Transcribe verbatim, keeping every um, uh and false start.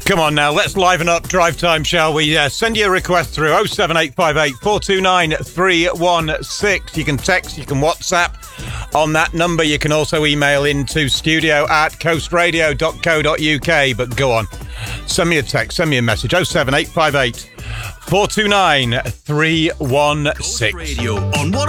Come on now, let's liven up drive time, shall we? Uh, send your request through oh seven eight five eight, four two nine, three one six. You can text, you can WhatsApp on that number. You can also email into studio at coastradio dot co dot uk. But go on, send me a text, send me a message. oh seven eight five eight, four two nine, three one six. Radio on